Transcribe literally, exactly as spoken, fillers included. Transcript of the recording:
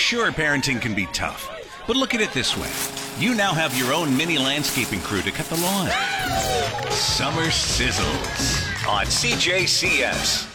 Sure, parenting can be tough, but look at it this way. You now have your own mini landscaping crew to cut the lawn. Summer Sizzles on C J C S.